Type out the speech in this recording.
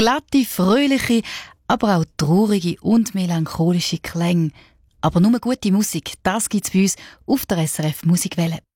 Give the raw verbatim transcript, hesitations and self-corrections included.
Glatte, fröhliche, aber auch traurige und melancholische Klänge. Aber nur gute Musik, das gibt's bei uns auf der S R F Musikwelle.